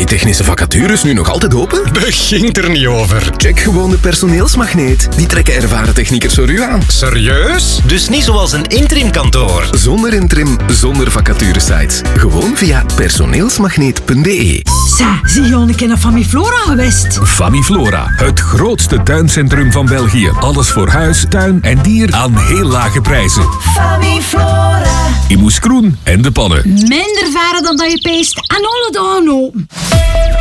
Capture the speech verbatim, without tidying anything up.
technische vacatures nu nog altijd open? Begint er niet over. Check gewoon de personeelsmagneet. Die trekken ervaren techniekers voor u aan. Serieus? Dus niet zoals een interimkantoor. Zonder interim, zonder vacaturesites. Gewoon via personeelsmagneet punt b e. Zeg, zie je al een keer naar Famiflora geweest? Famiflora, het grootste tuincentrum van België. Alles voor huis, tuin en dier aan heel lage prijzen. Famiflora. In Moeskroen en De Pannen. Minder varen dan dat je peest en alle dagen open.